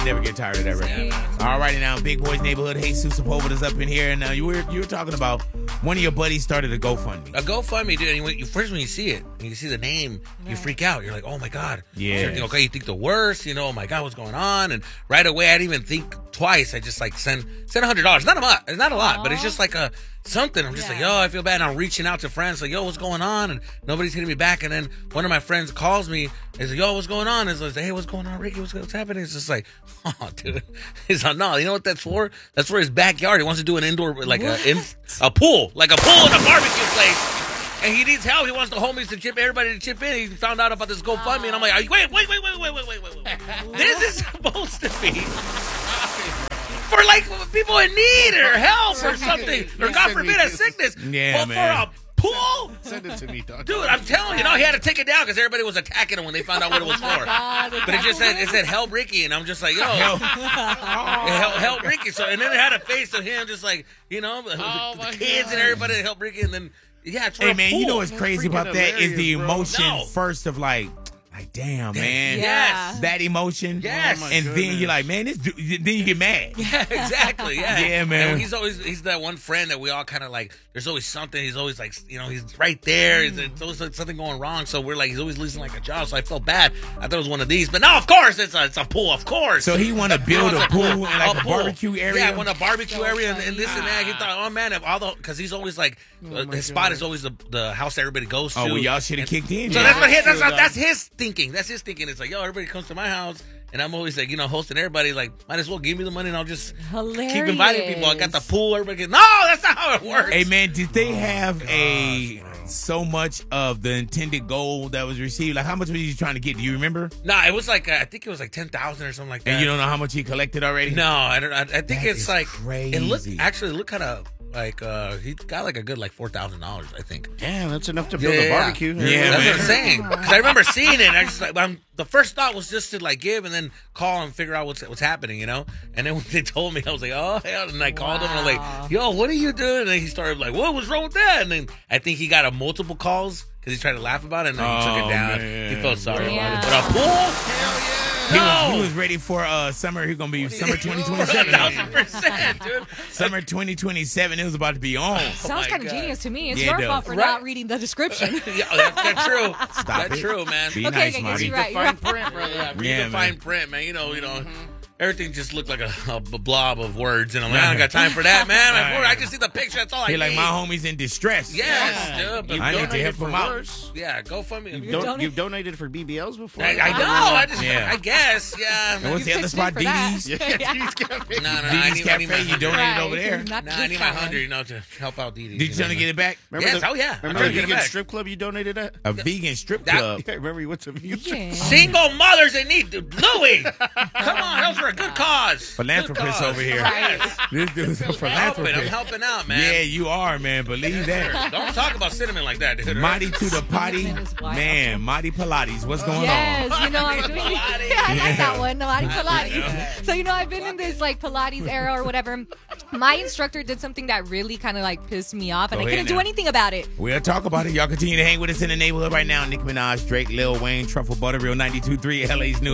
Never get tired of that record. All righty now, Big Boys Neighborhood. Jesus Sepulveda is up in here. Now you were talking about one of your buddies started a GoFundMe. A GoFundMe, dude. And first when you see it, and you see the name, you freak out. You're like, oh my God. Yeah. Is everything okay? You think the worst. Oh my God, what's going on? And right away, I didn't even think twice. I just like send $100. Not a lot. It's not a lot, but it's just like something. I'm just like, yo, I feel bad. And I'm reaching out to friends like, yo, what's going on? And nobody's hitting me back. And then one of my friends calls me. He's like, yo, what's going on? He's like, hey, what's going on, Ricky? What's happening? It's just like, oh, dude. He's like, no, you know what that's for? That's for his backyard. He wants to do an indoor, like a pool. Like a pool in a barbecue place. And he needs help. He wants the homies to everybody to chip in. He found out about this GoFundMe. And I'm like, wait. This is supposed to be for like people in need or help or something. Or God forbid a sickness. Yeah, but man. for a pool? Send it to me, dog. Dude, I'm telling you, he had to take it down because everybody was attacking him when they found out what it was for. But it said help Ricky, and I'm just like, yo, help Ricky. So and then it had a face of him just like, the kids and everybody to help Ricky, and then it's for Hey a man, pool. you know what's crazy about that is the emotion No. first of like damn man, Yes. that emotion, Yes. and then you're like, man, then you get mad. Yeah, exactly. Yeah, Yeah, man. And he's that one friend that we all kind of like. There's always something. He's always like, he's right there. It's always like something going wrong. So we're like, he's always losing like a job. So I felt bad. I thought it was one of these, but no, of course it's a pool. Of course. So he want to build a pool in like a pool. barbecue area. Yeah, I want a barbecue area and this and that. He thought, oh man, because he's always like, his spot is always the house that everybody goes to. Oh, well, y'all should have kicked in. So Yeah. that's his thinking. That's his thinking. It's like, yo, everybody comes to my house. And I'm always like, hosting everybody. Like, might as well give me the money and I'll just keep inviting people. I got the pool. Everybody gets, no, that's not how it works. Hey man, did they have so much of the intended goal that was received? Like, how much was he trying to get? Do you remember? Nah, it was like I think it was like 10,000 or something like that. And you don't know how much he collected already? No, I don't. I think That it's is like crazy. It looked kind of like he got like a good like $4,000. I think. Damn, that's enough to build a barbecue. Yeah, that's man. what I'm saying. Because I remember seeing it. And I just like the first thought was just to like give and then call and figure out what's happening, And then when they told me, I was like, oh hell! And I called him and I'm like, yo, what are you doing? And then he started like, what was wrong with that? And then I think he got multiple calls because he tried to laugh about it and then he took it down. Man. He felt sorry about it. But a pool? Hell yeah! He was ready for summer. He's gonna be summer 2027. 1,000%, dude. Summer 2027. It was about to be on. Sounds my kind of God. genius to me. It's Yeah, it your fault does. for Right. not reading the description. Yeah, that's true. Stop That's it. true, man. Be Okay, nice, okay, Marty. you're right. Fine print, brother. Yeah, read Yeah, the man. fine print, man. Everything just looked like a blob of words, and I'm like, I don't got time for that, man. I just see the picture. That's all I He need. like, my homie's in distress. Yes, dude. But I need to Donated help for him out. worse. yeah, go fund me. You've donated for BBLs before? I know. Yeah. I guess. And Yeah. what's the other pitched spot? in for that. DD's? No. I DD's need Cafe. my You donated Right. over there. Not Nah, I this need my time. 100, to help out Didi. Did you trying to get it back? Yes, oh yeah. Remember I'm the trying to get it vegan back. strip club you donated at? A vegan strip That- club. Yeah, remember you went to vegan strip Yeah. Single mothers in need. Louis, come on, help for a good cause. Philanthropist Good cause. over here. Yes. This dude's a I'm philanthropist. helping out, man. Yeah, you are, man. Believe that. Don't talk about cinnamon like that, dude. Marty to the potty. Cinnamon is wild. Man, Marty Pilates. What's going on? Yes, I'm doing. Pilates. Yeah, I like that one. The Pilates. So I've been in this like Pilates era or whatever. My instructor did something that really kind of like pissed me off, and Go I ahead couldn't do now. anything about it. We'll talk about it. Y'all continue to hang with us in the neighborhood right now. Nicki Minaj, Drake, Lil Wayne, Truffle Butterreal 92.3, LA's new.